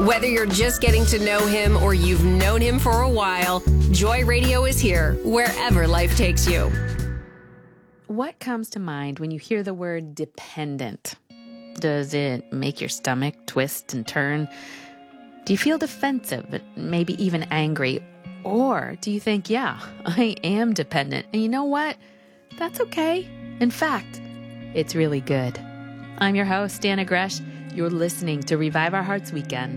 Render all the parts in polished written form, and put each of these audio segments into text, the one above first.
Whether you're just getting to know him or you've known him for a while, Joy Radio is here wherever life takes you. What comes to mind when you hear the word dependent? Does it make your stomach twist and turn? Do you feel defensive, maybe even angry? Or do you think, yeah, I am dependent, and you know what? That's okay. In fact, it's really good. I'm your host, Dana Gresh. You're listening to Revive Our Hearts Weekend.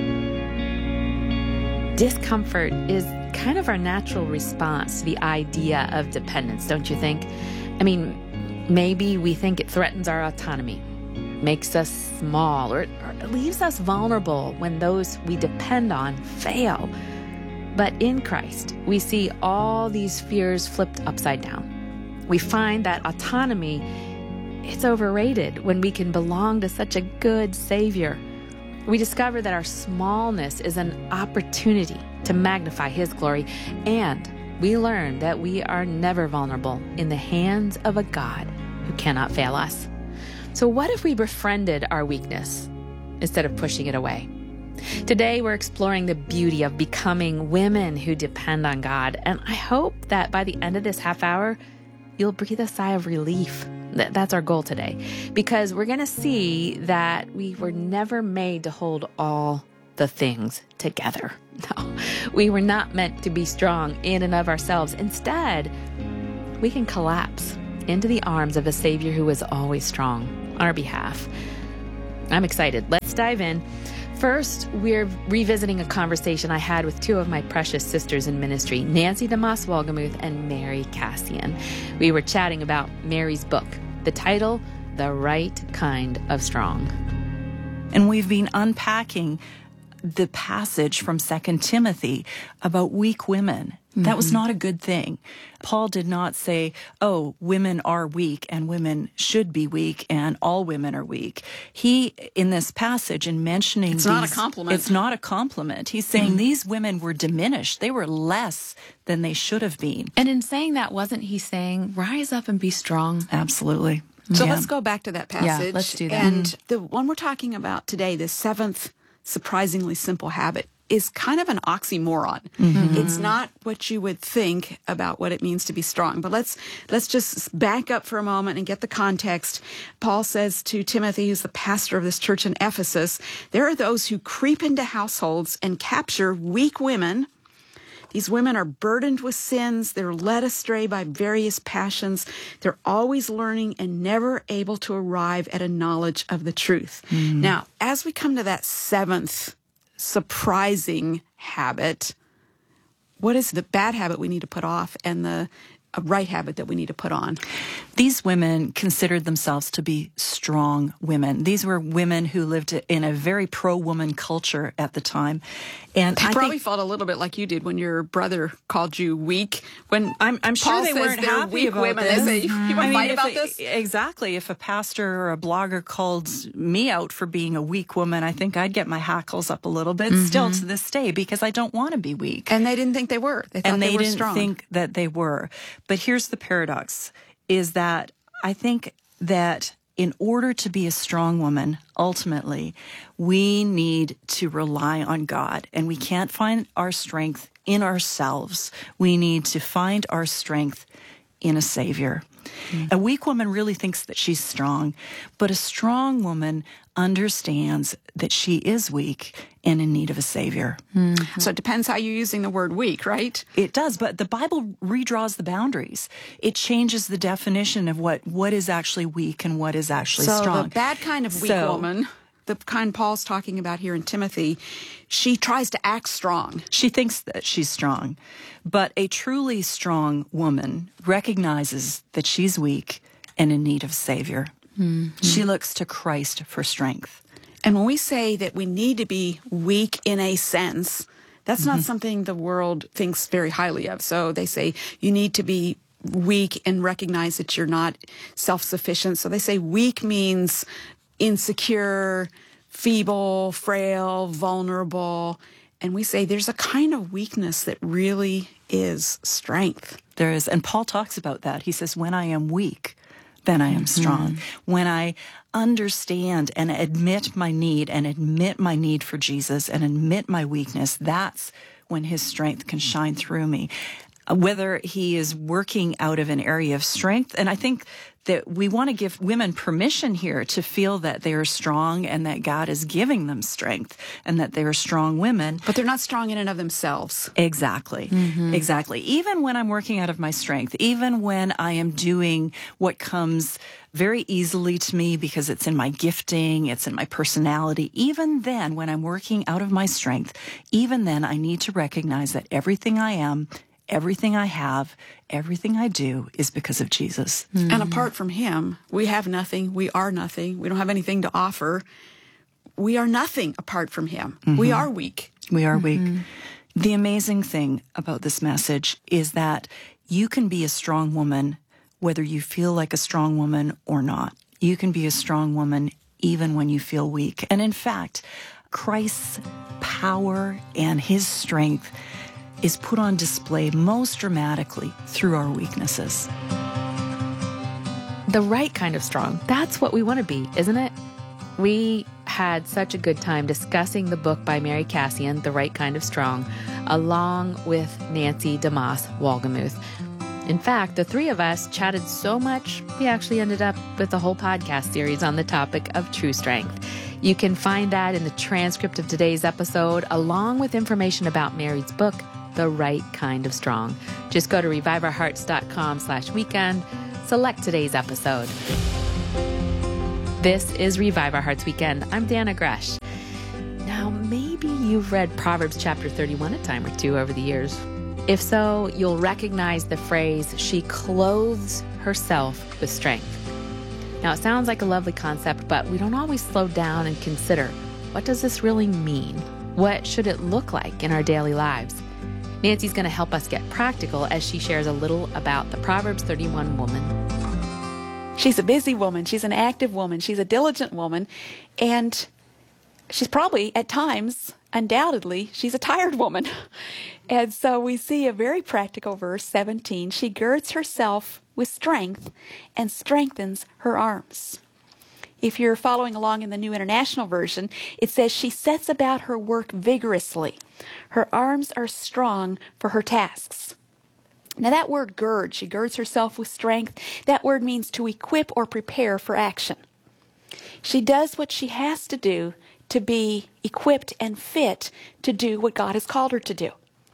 Discomfort is kind of our natural response to the idea of dependence, don't you think? I mean, maybe we think it threatens our autonomy, makes us small, or it leaves us vulnerable when those we depend on fail. But in Christ, we see all these fears flipped upside down. We find that autonomy, it's overrated when we can belong to such a good Savior. We discover that our smallness is an opportunity to magnify His glory, and we learn that we are never vulnerable in the hands of a God who cannot fail us. So what if we befriended our weakness instead of pushing it away? Today, we're exploring the beauty of becoming women who depend on God, and I hope that by the end of this half hour, you'll breathe a sigh of relief. That's our goal today, because we're going to see that we were never made to hold all the things together. No, we were not meant to be strong in and of ourselves. Instead, we can collapse into the arms of a Savior who is always strong on our behalf. I'm excited. Let's dive in. First, we're revisiting a conversation I had with two of my precious sisters in ministry, Nancy DeMoss Wolgemuth and Mary Cassian. We were chatting about Mary's book, the title, The Right Kind of Strong. And we've been unpacking the passage from 2 Timothy about weak women. That was not a good thing. Paul did not say, oh, women are weak and women should be weak and all women are weak. He, in this passage, in mentioning It's not a compliment. It's not a compliment. He's saying these women were diminished. They were less than they should have been. And in saying that, wasn't he saying, rise up and be strong? Absolutely. So Yeah. let's go back to that passage. Yeah, let's do that. And the one we're talking about today, the seventh surprisingly simple habit, is kind of an oxymoron. It's not what you would think about what it means to be strong. But let's just back up for a moment and get the context. Paul says to Timothy, who's the pastor of this church in Ephesus, there are those who creep into households and capture weak women. These women are burdened with sins. They're led astray by various passions. They're always learning and never able to arrive at a knowledge of the truth. Now, as we come to that seventh surprising habit, what is the bad habit we need to put off and the right habit that we need to put on? These women considered themselves to be strong women. These were women who lived in a very pro-woman culture at the time. And I I probably think, felt a little bit like you did when your brother called you weak. When I'm sure Paul they says weren't they're happy weak about women, this. they say, you want to fight about this? Exactly. If a pastor or a blogger called me out for being a weak woman, I think I'd get my hackles up a little bit still to this day, because I don't want to be weak. And they didn't think they were. They thought And they were didn't strong. think that they were. But here's the paradox, is that I think that in order to be a strong woman, ultimately, we need to rely on God. And we can't find our strength in ourselves. We need to find our strength in a Savior. A weak woman really thinks that she's strong, but a strong woman understands that she is weak and in need of a Savior. So it depends how you're using the word weak, right? It does, but the Bible redraws the boundaries. It changes the definition of what is actually weak and what is actually So strong. the bad kind of weak woman, the kind Paul's talking about here in Timothy, she tries to act strong. She thinks that she's strong, but a truly strong woman recognizes that she's weak and in need of a Savior. She looks to Christ for strength. And when we say that we need to be weak in a sense, that's not something the world thinks very highly of. So they say you need to be weak and recognize that you're not self-sufficient. So they say weak means insecure, feeble, frail, vulnerable. And we say there's a kind of weakness that really is strength. There is, and Paul talks about that. He says, when I am weak, then I am strong. When I understand and admit my need for Jesus and admit my weakness, that's when his strength can shine through me. Whether he is working out of an area of strength, and I think that we want to give women permission here to feel that they are strong and that God is giving them strength and that they are strong women. But they're not strong in and of themselves. Exactly. Exactly. Even when I'm working out of my strength, even when I am doing what comes very easily to me because it's in my gifting, it's in my personality, even then, when I'm working out of my strength, even then I need to recognize that everything I am, everything I have, everything I do is because of Jesus. And apart from him, we have nothing. We are nothing. We don't have anything to offer. We are nothing apart from him. We are weak. We are weak. The amazing thing about this message is that you can be a strong woman whether you feel like a strong woman or not. You can be a strong woman even when you feel weak. And in fact, Christ's power and his strength is put on display most dramatically through our weaknesses. The right kind of strong. That's what we want to be, isn't it? We had such a good time discussing the book by Mary Kassian, The Right Kind of Strong, along with Nancy DeMoss Wolgemuth. In fact, the three of us chatted so much, we actually ended up with a whole podcast series on the topic of true strength. You can find that in the transcript of today's episode, along with information about Mary's book, The Right Kind of Strong. Just go to reviveourhearts.com/weekend, select today's episode. This is Revive Our Hearts Weekend. I'm Dana Gresh. Now, maybe you've read Proverbs chapter 31 a time or two over the years. If so, you'll recognize the phrase, she clothes herself with strength. Now, it sounds like a lovely concept, but we don't always slow down and consider, what does this really mean? What should it look like in our daily lives? Nancy's going to help us get practical as she shares a little about the Proverbs 31 woman. She's a busy woman. She's an active woman. She's a diligent woman. And she's probably, at times, undoubtedly, she's a tired woman. And so we see a very practical verse, 17. She girds herself with strength and strengthens her arms. If you're following along in the New International Version, it says she sets about her work vigorously. Her arms are strong for her tasks. Now that word gird, she girds herself with strength, that word means to equip or prepare for action. She does what she has to do to be equipped and fit to do what God has called her to do.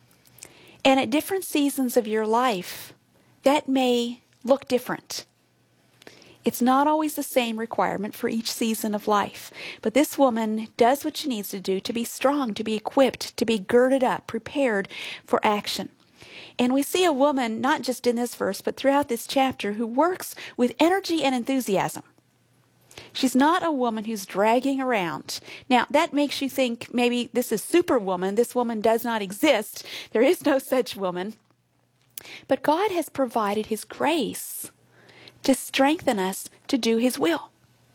And at different seasons of your life, that may look different. It's not always the same requirement for each season of life. But this woman does what she needs to do to be strong, to be equipped, to be girded up, prepared for action. And we see a woman, not just in this verse, but throughout this chapter, who works with energy and enthusiasm. She's not a woman who's dragging around. Now, that makes you think maybe this is Superwoman. This woman does not exist. There is no such woman. But God has provided his grace to strengthen us to do his will.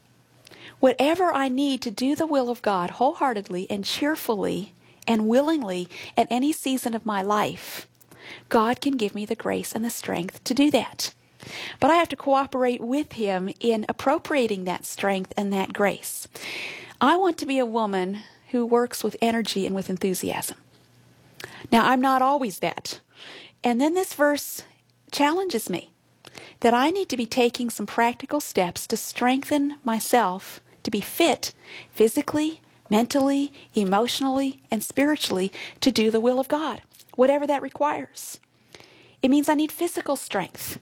Whatever I need to do the will of God wholeheartedly and cheerfully and willingly at any season of my life, God can give me the grace and the strength to do that. But I have to cooperate with him in appropriating that strength and that grace. I want to be a woman who works with energy and with enthusiasm. Now, I'm not always that. And then this verse challenges me that I need to be taking some practical steps to strengthen myself to be fit physically, mentally, emotionally, and spiritually to do the will of God, whatever that requires. It means I need physical strength.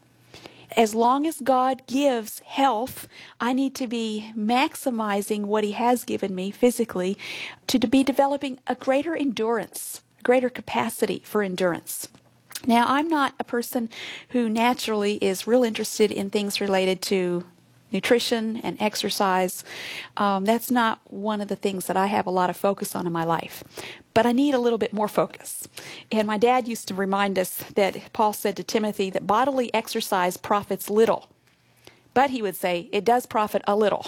As long as God gives health, I need to be maximizing what he has given me physically to be developing a greater endurance, a greater capacity for endurance. Now, I'm not a person who naturally is real interested in things related to nutrition and exercise. That's not one of the things that I have a lot of focus on in my life. But I need a little bit more focus. And my dad used to remind us that Paul said to Timothy that bodily exercise profits little. But he would say, it does profit a little.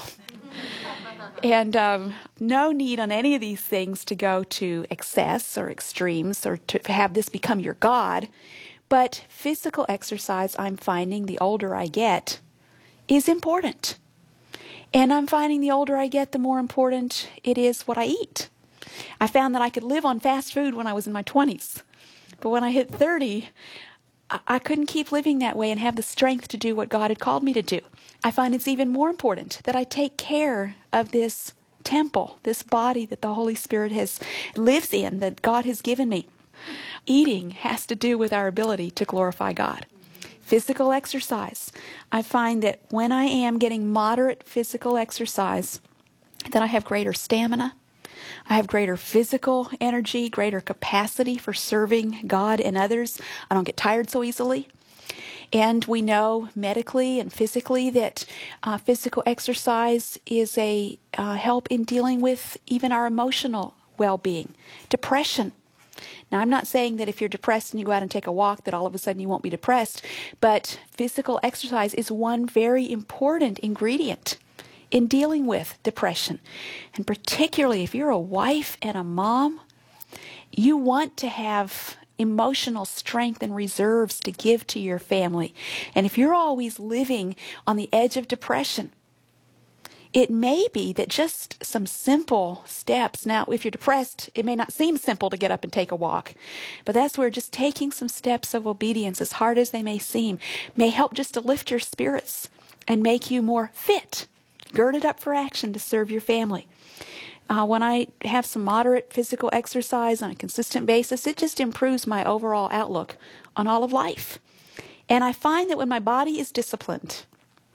And no need on any of these things to go to excess or extremes or to have this become your God. But physical exercise, I'm finding the older I get, is important. And I'm finding the older I get, the more important it is what I eat. I found that I could live on fast food when I was in my 20s. But when I hit 30, I couldn't keep living that way and have the strength to do what God had called me to do. I find it's even more important that I take care of this temple, this body that the Holy Spirit lives in, that God has given me. Eating has to do with our ability to glorify God. Physical exercise. I find that when I am getting moderate physical exercise, that I have greater stamina. I have greater physical energy, greater capacity for serving God and others. I don't get tired so easily. And we know medically and physically that physical exercise is a help in dealing with even our emotional well-being. Depression. Now, I'm not saying that if you're depressed and you go out and take a walk that all of a sudden you won't be depressed, but physical exercise is one very important ingredient in dealing with depression. And particularly if you're a wife and a mom, you want to have emotional strength and reserves to give to your family. And if you're always living on the edge of depression, it may be that just some simple steps. Now, if you're depressed, it may not seem simple to get up and take a walk, but that's where just taking some steps of obedience, as hard as they may seem, may help just to lift your spirits and make you more fit, girded up for action to serve your family. When I have some moderate physical exercise on a consistent basis, it just improves my overall outlook on all of life. And I find that when my body is disciplined,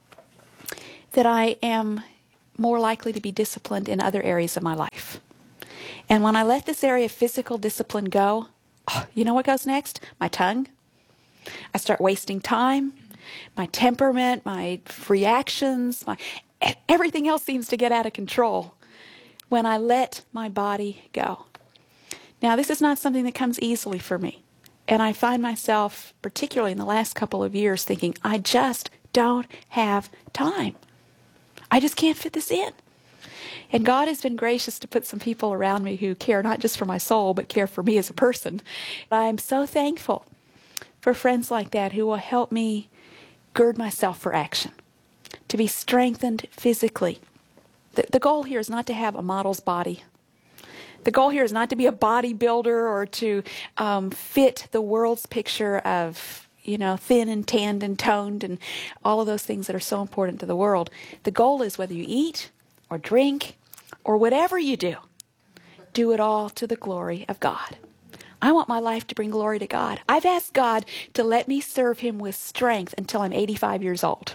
that I am more likely to be disciplined in other areas of my life. And when I let this area of physical discipline go, you know what goes next? My tongue. I start wasting time. My temperament, my reactions, everything else seems to get out of control when I let my body go. Now, this is not something that comes easily for me. And I find myself, particularly in the last couple of years, thinking, I just don't have time. I just can't fit this in. And God has been gracious to put some people around me who care not just for my soul, but care for me as a person. I'm so thankful for friends like that who will help me gird myself for action, to be strengthened physically. The goal here is not to have a model's body. The goal here is not to be a bodybuilder or to fit the world's picture of thin and tanned and toned and all of those things that are so important to the world. The goal is whether you eat or drink or whatever you do it all to the glory of God. I want my life to bring glory to God. I've asked God to let me serve Him with strength until I'm 85 years old.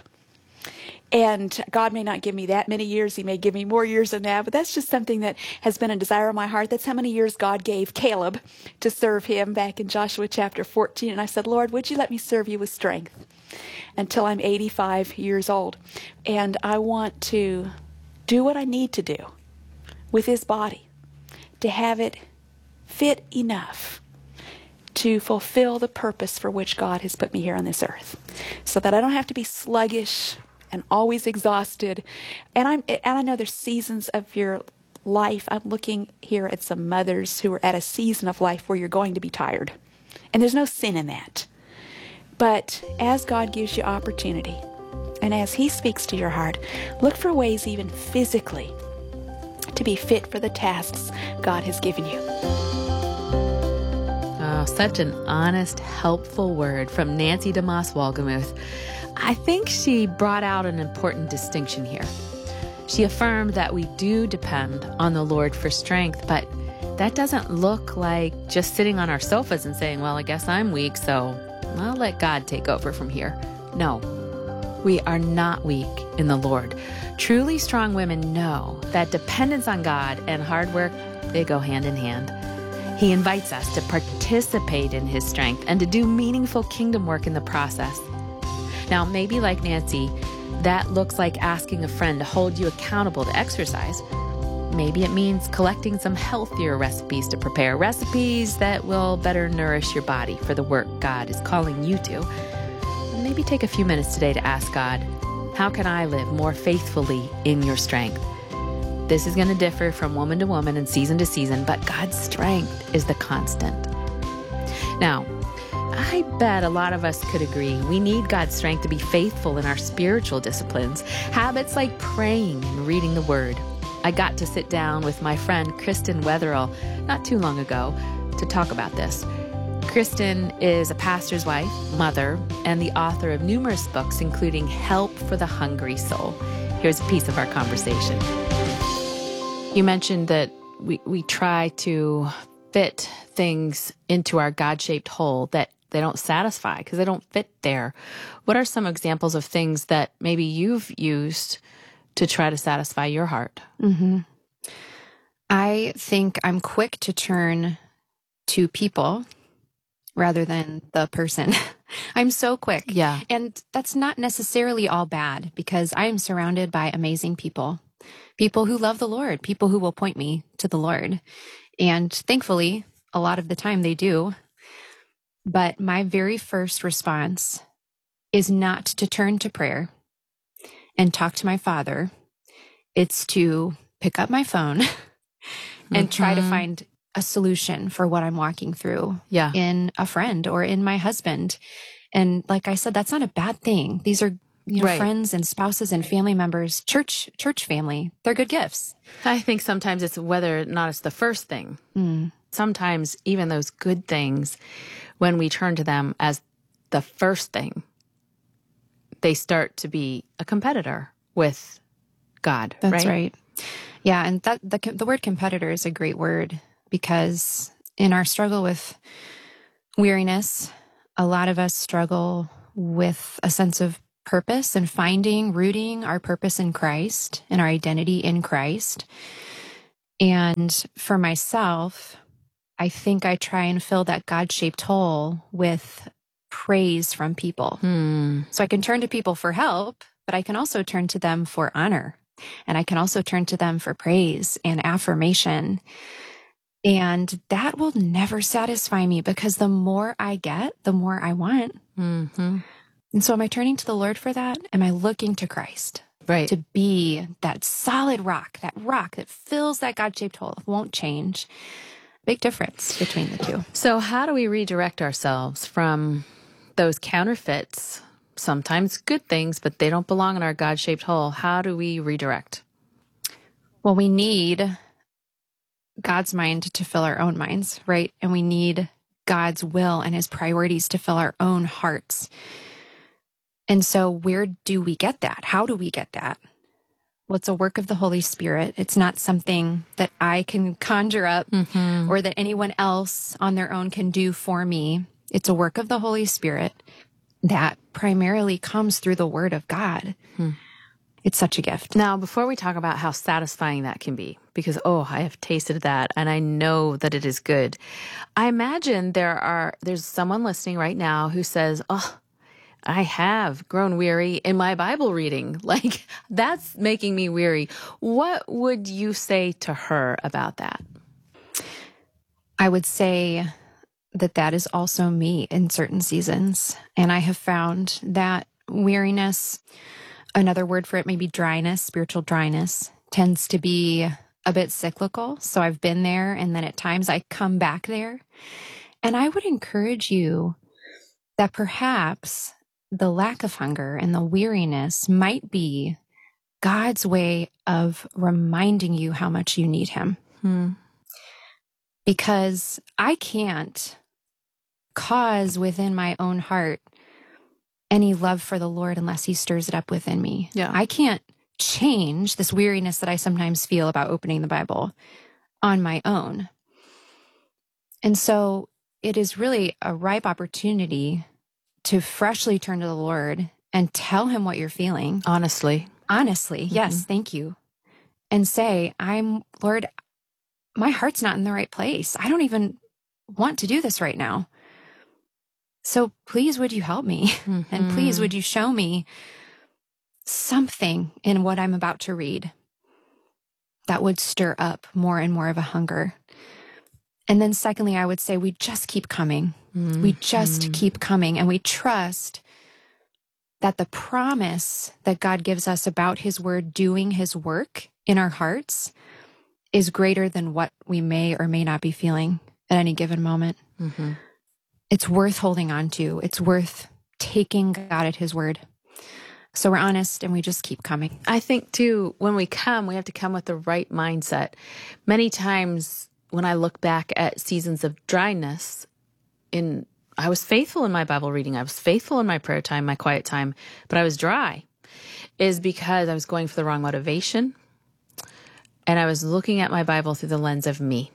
And God may not give me that many years. He may give me more years than that. But that's just something that has been a desire of my heart. That's how many years God gave Caleb to serve Him back in Joshua chapter 14. And I said, Lord, would you let me serve you with strength until I'm 85 years old? And I want to do what I need to do with His body to have it fit enough to fulfill the purpose for which God has put me here on this earth, so that I don't have to be sluggish and always exhausted. And I know there's seasons of your life. I'm looking here at some mothers who are at a season of life where you're going to be tired. And there's no sin in that. But as God gives you opportunity, and as He speaks to your heart, look for ways even physically to be fit for the tasks God has given you. Oh, such an honest, helpful word from Nancy DeMoss Wolgemuth. I think she brought out an important distinction here. She affirmed that we do depend on the Lord for strength, but that doesn't look like just sitting on our sofas and saying, well, I guess I'm weak, so I'll let God take over from here. No, we are not weak in the Lord. Truly strong women know that dependence on God and hard work, they go hand in hand. He invites us to participate in His strength and to do meaningful kingdom work in the process. Now, maybe like Nancy, that looks like asking a friend to hold you accountable to exercise. Maybe it means collecting some healthier recipes to prepare, recipes that will better nourish your body for the work God is calling you to. Maybe take a few minutes today to ask God, how can I live more faithfully in your strength? This is going to differ from woman to woman and season to season, but God's strength is the constant. Now, I I bet a lot of us could agree. We need God's strength to be faithful in our spiritual disciplines, habits like praying and reading the Word. I got to sit down with my friend Kristen Wetherill not too long ago to talk about this. Kristen is a pastor's wife, mother, and the author of numerous books, including Help for the Hungry Soul. Here's a piece of our conversation. You mentioned that we try to fit things into our God-shaped hole that they don't satisfy because they don't fit there. What are some examples of things that maybe you've used to try to satisfy your heart? Mm-hmm. I think I'm quick to turn to people rather than the person. I'm so quick. Yeah. And that's not necessarily all bad because I am surrounded by amazing people who love the Lord, people who will point me to the Lord. And thankfully, a lot of the time they do. But my very first response is not to turn to prayer and talk to my Father. It's to pick up my phone and try to find a solution for what I'm walking through in a friend or in my husband. And like I said, that's not a bad thing. These are friends and spouses and family members, church family. They're good gifts. I think sometimes it's whether or not it's the first thing. Sometimes even those good things, when we turn to them as the first thing, they start to be a competitor with God. That's right. Yeah, and the word competitor is a great word because in our struggle with weariness, a lot of us struggle with a sense of purpose and rooting our purpose in Christ and our identity in Christ. And for myself, I think I try and fill that God-shaped hole with praise from people. So I can turn to people for help, but I can also turn to them for honor. And I can also turn to them for praise and affirmation. And that will never satisfy me because the more I get, the more I want. And so am I turning to the Lord for that? Am I looking to Christ? Right. To be that solid rock that fills that God-shaped hole, won't change. Big difference between the two. So how do we redirect ourselves from those counterfeits, sometimes good things, but they don't belong in our God-shaped hole? How do we redirect? Well, we need God's mind to fill our own minds, right? And we need God's will and his priorities to fill our own hearts. And so where do we get that? How do we get that? Well, it's a work of the Holy Spirit. It's not something that I can conjure up or that anyone else on their own can do for me. It's a work of the Holy Spirit that primarily comes through the Word of God. It's such a gift. Now, before we talk about how satisfying that can be, because, I have tasted that and I know that it is good. I imagine there's someone listening right now who says, I have grown weary in my Bible reading. Like, that's making me weary. What would you say to her about that? I would say that is also me in certain seasons. And I have found that weariness, another word for it may be dryness, spiritual dryness, tends to be a bit cyclical. So I've been there, and then at times I come back there. And I would encourage you that perhaps the lack of hunger and the weariness might be God's way of reminding you how much you need him. Because I can't cause within my own heart any love for the Lord unless he stirs it up within me. Yeah. I can't change this weariness that I sometimes feel about opening the Bible on my own. And so it is really a ripe opportunity to freshly turn to the Lord and tell him what you're feeling. Honestly, yes, thank you. And say, Lord, my heart's not in the right place. I don't even want to do this right now. So please, would you help me? And please, would you show me something in what I'm about to read that would stir up more and more of a hunger? And then secondly, I would say we just keep coming. We just keep coming, and we trust that the promise that God gives us about his word doing his work in our hearts is greater than what we may or may not be feeling at any given moment. it's worth holding on to. It's worth taking God at his word. So we're honest and we just keep coming. I think too, when we come, we have to come with the right mindset. Many times when I look back at seasons of dryness, I was faithful in my Bible reading. I was faithful in my prayer time, my quiet time, but I was dry, is because I was going for the wrong motivation. And I was looking at my Bible through the lens of me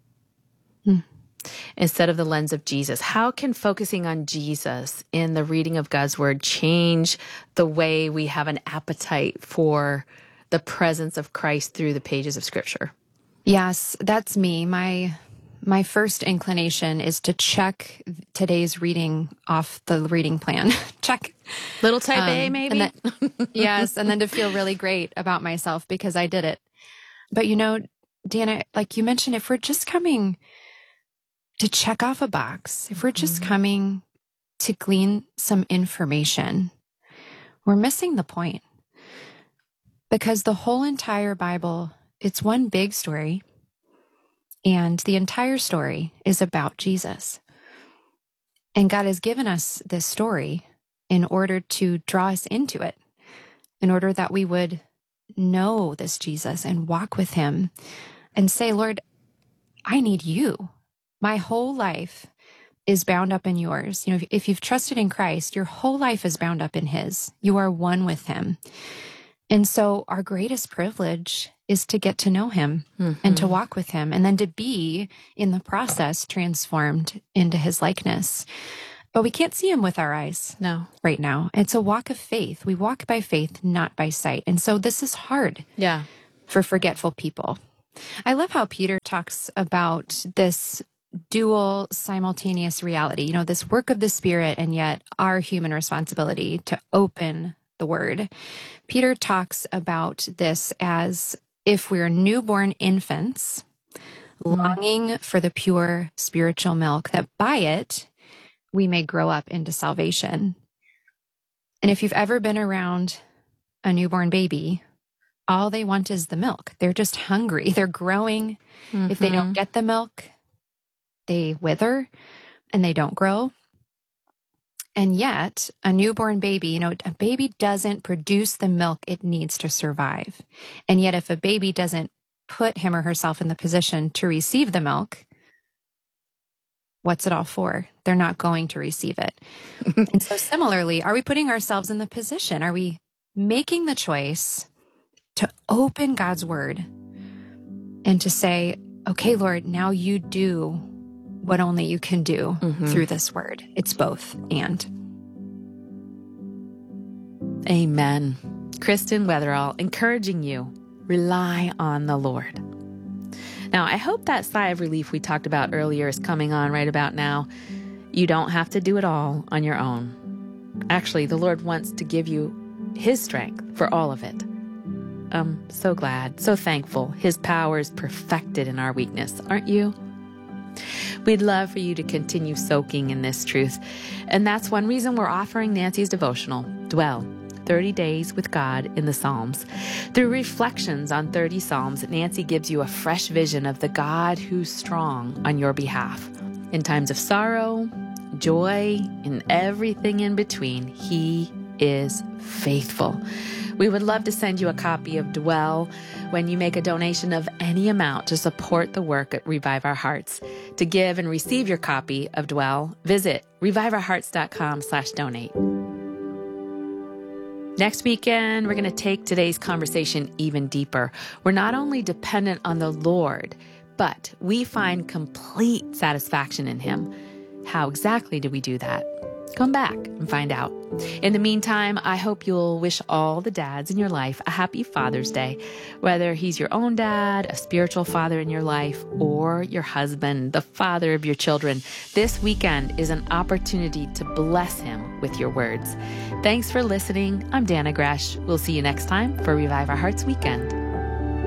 instead of the lens of Jesus. How can focusing on Jesus in the reading of God's word change the way we have an appetite for the presence of Christ through the pages of Scripture? Yes, that's me. My first inclination is to check today's reading off the reading plan. Check. Little type A, maybe? And then, yes, and then to feel really great about myself because I did it. But Dana, like you mentioned, if we're just coming to check off a box, if we're just coming to glean some information, we're missing the point. Because the whole entire Bible, it's one big story. And the entire story is about Jesus. And God has given us this story in order to draw us into it, in order that we would know this Jesus and walk with him and say, Lord, I need you. My whole life is bound up in yours. If you've trusted in Christ, your whole life is bound up in his. You are one with him. And so our greatest privilege is to get to know him and to walk with him and then to be in the process transformed into his likeness. But we can't see him with our eyes right now. It's a walk of faith. We walk by faith, not by sight. And so this is hard for forgetful people. I love how Peter talks about this dual simultaneous reality, this work of the Spirit and yet our human responsibility to open the word. Peter talks about this as if we're newborn infants longing for the pure spiritual milk, that by it we may grow up into salvation. And if you've ever been around a newborn baby, all they want is the milk. They're just hungry. They're growing. If they don't get the milk, they wither and they don't grow. And yet, a newborn baby, a baby doesn't produce the milk it needs to survive. And yet, if a baby doesn't put him or herself in the position to receive the milk, what's it all for? They're not going to receive it. And so similarly, are we putting ourselves in the position? Are we making the choice to open God's word and to say, okay, Lord, now you do what only you can do through this word? It's both and. Amen. Kristen Wetherall encouraging you, rely on the Lord. Now, I hope that sigh of relief we talked about earlier is coming on right about now. You don't have to do it all on your own. Actually, the Lord wants to give you his strength for all of it. I'm so glad, so thankful. His power is perfected in our weakness, aren't you? We'd love for you to continue soaking in this truth. And that's one reason we're offering Nancy's devotional, Dwell, 30 Days with God in the Psalms. Through reflections on 30 Psalms, Nancy gives you a fresh vision of the God who's strong on your behalf. In times of sorrow, joy, and everything in between, he is faithful. We would love to send you a copy of Dwell when you make a donation of any amount to support the work at Revive Our Hearts. To give and receive your copy of Dwell, visit reviveourhearts.com/donate. Next weekend, we're going to take today's conversation even deeper. We're not only dependent on the Lord, but we find complete satisfaction in him. How exactly do we do that? Come back and find out. In the meantime, I hope you'll wish all the dads in your life a happy Father's Day, whether he's your own dad, a spiritual father in your life, or your husband, the father of your children. This weekend is an opportunity to bless him with your words. Thanks for listening. I'm Dana Gresh. We'll see you next time for Revive Our Hearts Weekend.